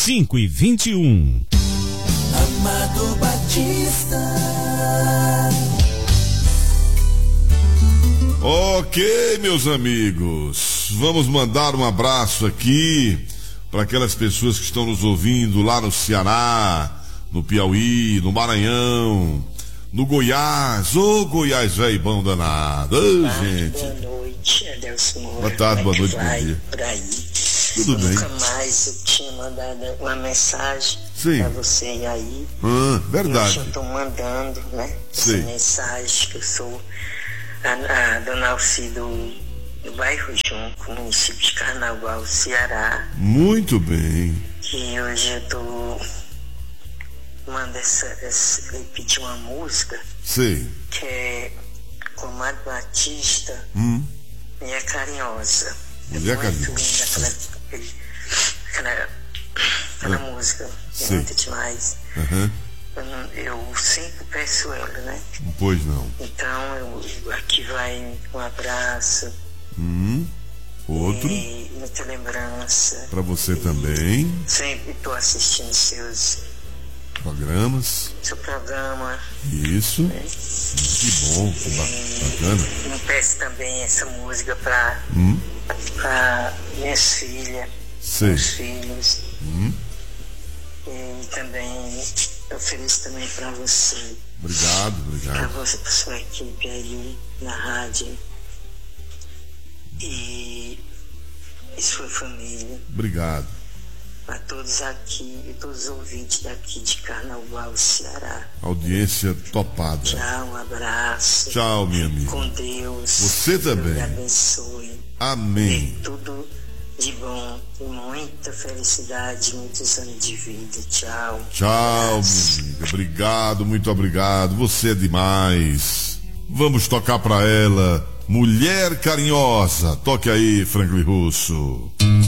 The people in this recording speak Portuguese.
5h21. Amado Batista. Ok, meus amigos, vamos mandar um abraço aqui para aquelas pessoas que estão nos ouvindo lá no Ceará, no Piauí, no Maranhão, no Goiás. Ô, Goiás, velho, bom danado. Ô, gente. Boa noite, Adelson Moura. Boa tarde, boa noite, bom dia. Por aí. Tudo bem. Nunca mais eu tinha mandado uma mensagem para você aí. Verdade. Eu estou mandando, né? Sim. Essa mensagem que eu sou a dona Alci do bairro Junco, município de Carnaval, Ceará. Muito bem. E hoje eu tô mandando pedir uma música. Sei. Que é Amado Batista, Mulher Carinhosa. Mulher Carinhosa. Carinhosa. Aquela música. É muito demais. Eu sempre peço ela, né? Pois não. Então, aqui vai um abraço. Outro. E muita lembrança. Para você também. Sempre estou assistindo Programas. seu programa. Isso. Né? Que bom, que bacana. Eu peço também essa música para minhas filhas, meus filhos. E também eu ofereço também para você. Obrigado. Para você, para sua equipe aí na rádio. E sua família. Obrigado. Para todos aqui e todos os ouvintes daqui de Carnaval, Ceará. Audiência topada. Tchau, um abraço. Tchau, minha amiga. Com Deus. Você também. Deus abençoe. Amém. E tudo de bom e muita felicidade, muitos anos de vida. Tchau. Tchau, minha amiga. Obrigado, muito obrigado. Você é demais. Vamos tocar pra ela. Mulher Carinhosa. Toque aí, Franklin Russo.